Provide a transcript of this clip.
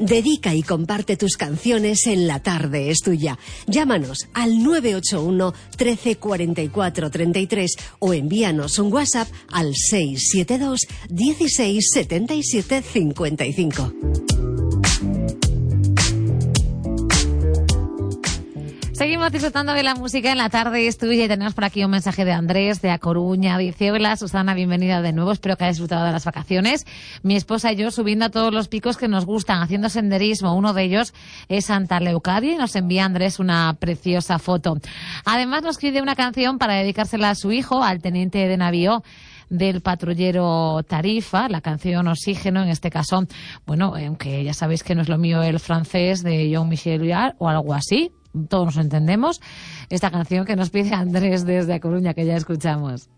Dedica y comparte tus canciones en La Tarde es Tuya. Llámanos al 981 13 44 33 o envíanos un WhatsApp al 672 16 77 55. Seguimos disfrutando de la música en La Tarde es Tuya y tenemos por aquí un mensaje de Andrés de A Coruña. Dice: hola Susana, bienvenida de nuevo, espero que hayas disfrutado de las vacaciones. Mi esposa y yo subiendo a todos los picos que nos gustan, haciendo senderismo. Uno de ellos es Santa Leucadia y nos envía Andrés una preciosa foto. Además nos pide una canción para dedicársela a su hijo, al teniente de navío del patrullero Tarifa, la canción Oxígeno, en este caso, bueno, aunque ya sabéis que no es lo mío el francés de Jean-Michel Jarre o algo así, todos nos entendemos, esta canción que nos pide Andrés desde A Coruña, que ya escuchamos.